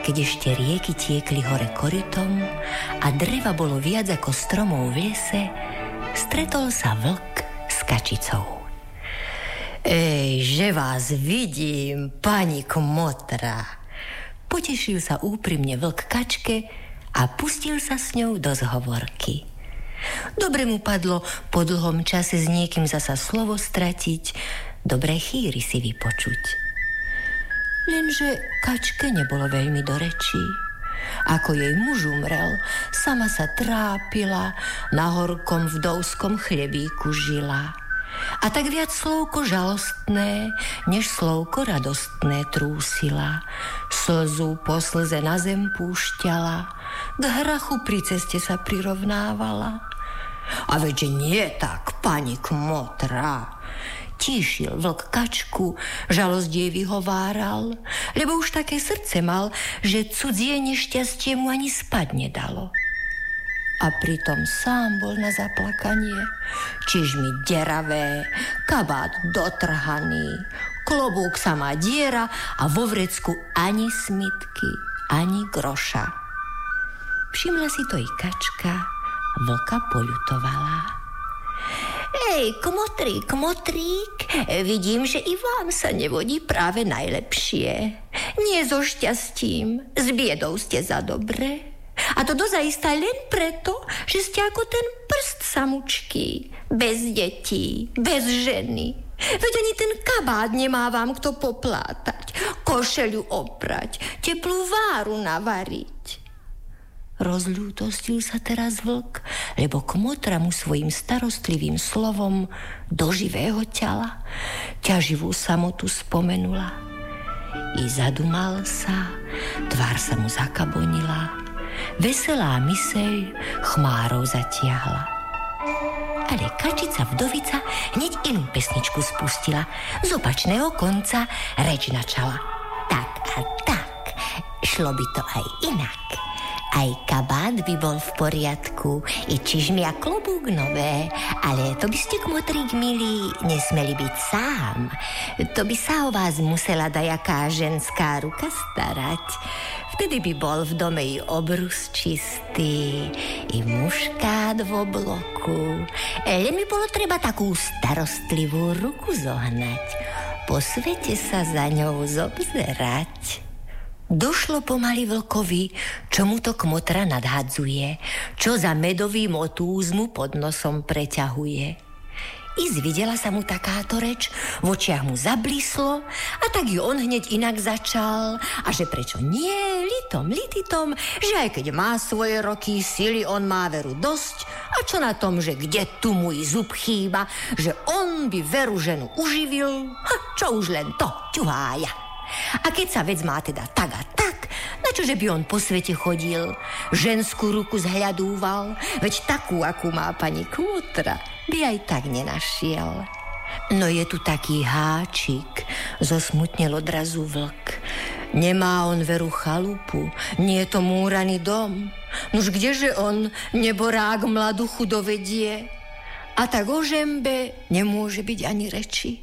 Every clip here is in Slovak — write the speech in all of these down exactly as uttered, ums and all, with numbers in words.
keď ešte rieky tiekli hore korytom a dreva bolo viac ako stromov v lese, stretol sa vlk s kačicou. Ej, že vás vidím, pani Kmotra. Potešil sa úprimne vlk kačke a pustil sa s ňou do zhovorky. Dobre mu padlo po dlhom čase s niekým zasa slovo stratiť, dobré chýry si vypočuť. Lenže kačke nebolo veľmi do rečí. Ako jej muž umrel, sama sa trápila, na horkom vdovskom chlebíku žila. A tak viac slovko žalostné, než slovko radostné trúsila. Slzu po slze na zem púšťala, k hrachu pri ceste sa prirovnávala. A veďže nie tak, pani Kmotra. Tíšil vlk kačku, žalosť jej vyhováral, lebo už také srdce mal, že cudzie nešťastie mu ani spať nedalo. A pritom sám bol na zaplakanie. Čižmy deravé, kabát dotrhaný, klobúk samá diera a vo vrecku ani smitky, ani groša. Všimla si to i kačka, vlka poľutovala. Ej, Kmotrík, Kmotrík, vidím, že i vám sa nevodí práve najlepšie. Nie so šťastím, s biedou ste za dobre. A to dozaista len preto, že ste ako ten prst samučký, bez detí, bez ženy. Veď ani ten kabát nemá vám kto poplátať, košeľu oprať, teplú váru navariť. Rozľútostil sa teraz vlk, lebo Kmotra mu svojim starostlivým slovom do živého tela ťaživú samotu spomenula. I zadumal sa, tvár sa mu zakabonila, veselá myseľ chmárov zatiahla. Ale kačica vdovica hneď inú pesničku spustila, z opačného konca reč načala. Tak a tak, šlo by to aj inak. Aj kabát by bol v poriadku, i čižmy a klobúk nové, ale to by ste, Kmotrík milý, nesmeli byť sám. To by sa o vás musela dajaká ženská ruka starať. Vtedy by bol v dome i obrus čistý, i muškát v obloku. Len by bolo treba takú starostlivú ruku zohnať, po svete sa za ňou zobzerať. Došlo pomaly vlkovi, čo mu to Kmotra nadhadzuje, čo za medový motúz mu pod nosom preťahuje. I zvidela sa mu takáto reč, v očiach mu zablíslo a tak ju on hneď inak začal. A že prečo nie, litom, lititom, že aj keď má svoje roky, sily on má veru dosť. A čo na tom, že kde tu mu i zub chýba, že on by veru ženu uživil, ha, čo už len to, ťuhája. A keď sa vec má teda tak a tak, načože by on po svete chodil, ženskú ruku zhľadúval, veď takú, akú má pani Kmotra, by aj tak nenašiel. No je tu taký háčik, zosmutnel odrazu vlk. Nemá on veru chalupu, nie je to múraný dom. Nuž kdeže on neborák mladuchu dovedie? A tak o žembe nemôže byť ani reči.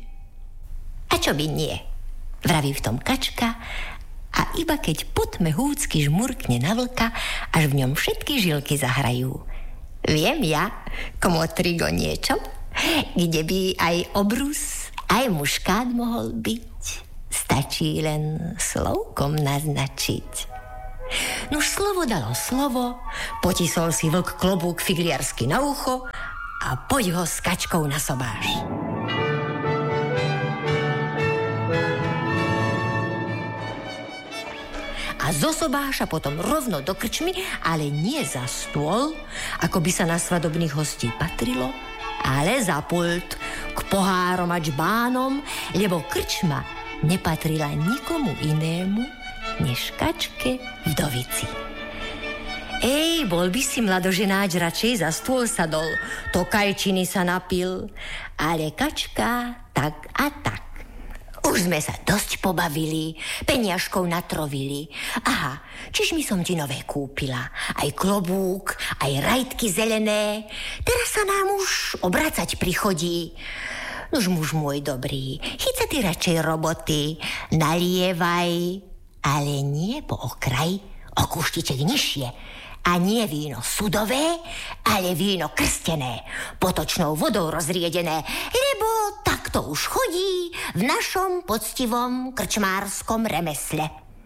A čo by nie? Vraví v tom kačka a iba keď potme húcky žmurkne na vlka, až v ňom všetky žilky zahrajú. Viem ja, Kmotrík, o niečom, kde by aj obrus, aj muškát mohol byť. Stačí len slovkom naznačiť. Nuž slovo dalo slovo, potisol si vlk klobúk figliarsky na ucho a poď ho s kačkou na sobáš. A zo sobáša potom rovno do krčmy, ale nie za stôl, ako by sa na svadobných hostí patrilo, ale za pult, k pohárom a čbánom, lebo krčma nepatrila nikomu inému, než kačke vdovici. Ej, bol by si mladoženáč radšej za stôl sadol, to kajčiny sa napil, ale kačka tak a tak. Už sme sa dosť pobavili, peniažkov natrovili. Aha, čiž mi som ti nové kúpila. Aj klobúk, aj rajtky zelené. Teraz sa nám už obracať prichodí. Nož muž môj dobrý, chyť sa ty radšej roboty, nalievaj ale nie po okraji, o kúštiček nižšie. A nie víno sudové, ale víno krstené, potočnou vodou rozriedené, lebo tak to už chodí v našom poctivom krčmárskom remesle.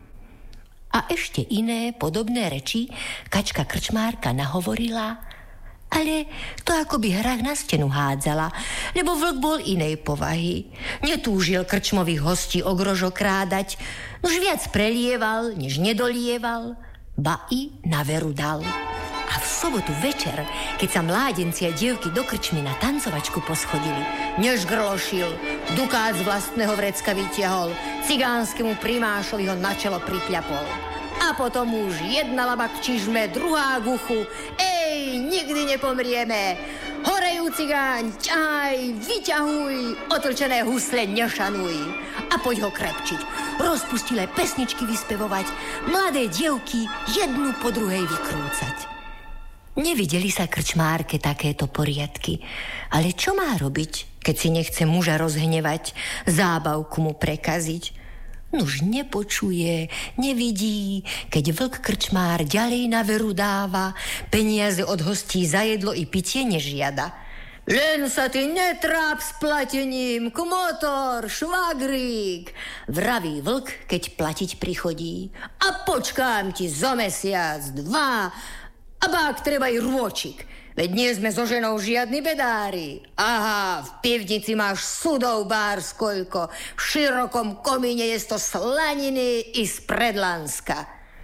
A ešte iné podobné reči kačka krčmárka nahovorila, ale to akoby hrách na stenu hádzala, lebo vlk bol inej povahy. Netúžil krčmových hostí ogrožo krádať, už viac prelieval, než nedolieval, ba i na veru dal. A v sobotu večer, keď sa mládenci a dievky do krčmy na tancovačku poschodili, než grlošil, dukát z vlastného vrecka vytiahol, cigánskemu primášovi ho na čelo pripľapol. A potom už jedna laba k čižme, druhá k uchu. Ej, nikdy nepomrieme! Horejú cigáň, ťahaj, vyťahuj, otlčené husle nešanuj. A poď ho krepčiť, rozpustilé pesničky vyspevovať, mladé dievky jednu po druhej vykrúcať. Nevideli sa krčmárke takéto poriadky, ale čo má robiť, keď si nechce muža rozhnevať, zábavku mu prekaziť? Nuž nepočuje, nevidí, keď vlk krčmár ďalej na veru dáva, peniaze od hostí za jedlo i pitie nežiada. Len sa ty netráp s platením, kmotor, švagrík, vraví vlk, keď platiť prichodí. A počkám ti zo mesiac, dva, a bák treba i rôčik. Veď nie sme so ženou žiadni bedári. Aha, v pivnici máš sudov bár skoľko. V širokom komíne je to slaniny i z Predlanska.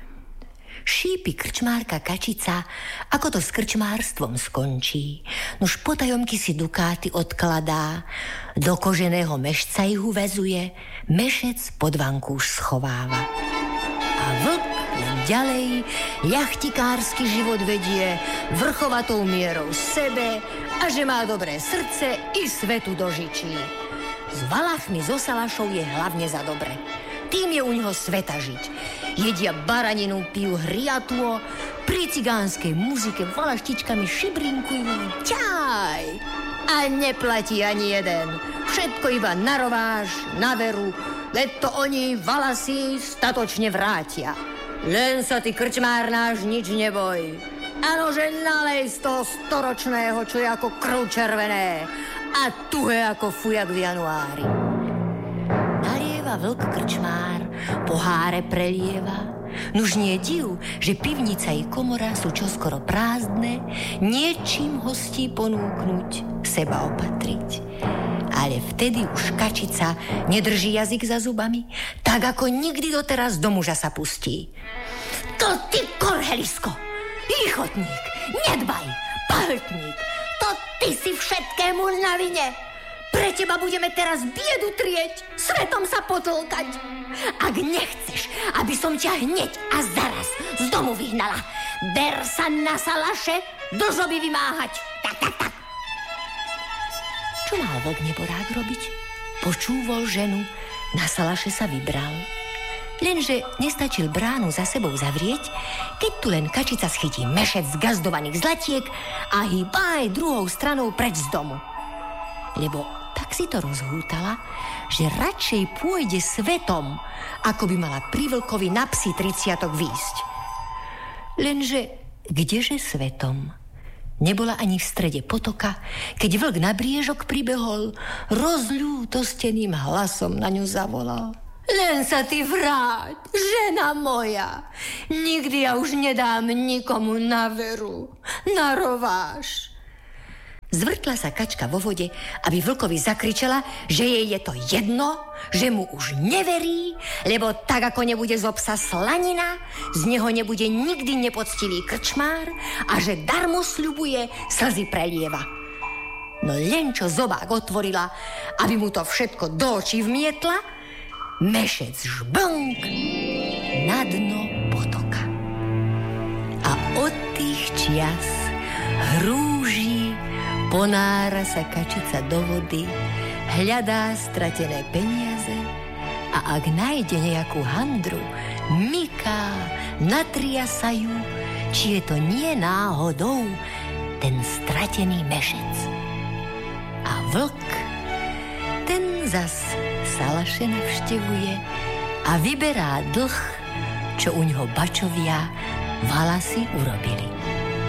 Šípi krčmárka kačica, ako to s krčmárstvom skončí. Nuž potajomky si dukáty odkladá, do koženého mešca ich uväzuje, mešec pod vankúš schováva. A vlk len ďalej ľachtikársky život vedie, vrchovatou mierou sebe, a že má dobré srdce i svetu dožičí. S valachmi zo Salašou je hlavne za dobre. Tým je u neho sveta žiť. Jedia baraninu, pijú hriatlo, pri cigánskej muzike valaštičkami šibrinkujú. Ťaj! A neplatí ani jeden. Všetko iba na rováž, na veru, veď to oni valasy statočne vrátia. Len sa ty, krčmár náš, nič neboj. Áno, že nalej z toho storočného, čo je ako krv červené a tuhé ako fujak v januári. Nalieva vlk krčmár, poháre prelieva. Nuž nie div, že pivnica i komora sú čoskoro prázdne, niečím hostí ponúknuť, seba opatriť. Ale vtedy už kačica nedrží jazyk za zubami, tak ako nikdy doteraz do muža sa pustí. To ty, korhelisko, lichotník, nedbaj, paltník, to ty si všetkému na vine. Pre teba budeme teraz biedu trieť, svetom sa potlkať. Ak nechceš, aby som ťa hneď a zaraz z domu vyhnala, ber sa na Salaše do žoby vymáhať. Tak, tak, tak. Čo mal vlk neborák robiť? Počúval ženu, na Salaše sa vybral. Lenže nestačil bránu za sebou zavrieť, keď tu len kačica schytí mešec z gazdovaných zlatiek a hýbaj druhou stranou preč z domu. Lebo tak si to rozhútala, že radšej pôjde svetom, ako by mala pri vlkovi na psi triciatok výjsť. Lenže kdeže svetom? Nebola ani v strede potoka, keď vlk na briežok pribehol, rozľútosteným hlasom na ňu zavolal. Len sa ty vráť, žena moja. Nikdy ja už nedám nikomu na veru, na rováš. Zvrtla sa kačka vo vode, aby vlkovi zakričala, že jej je to jedno, že mu už neverí, lebo tak ako nebude zo psa slanina, z neho nebude nikdy nepoctivý krčmár a že darmo sľubuje, slzy prelieva. No len čo zobák otvorila, aby mu to všetko do očí vmietla, mešec žblnk na dno potoka. A od tých čias hrúži ponára sa kačica do vody, hľadá stratené peniaze a ak nájde nejakú handru, myká, natria sa ju, či je to nie náhodou ten stratený mešec. A vlk, ten zas Salaše navštevuje a vyberá dlh čo u ňoho bačovia valasy urobili.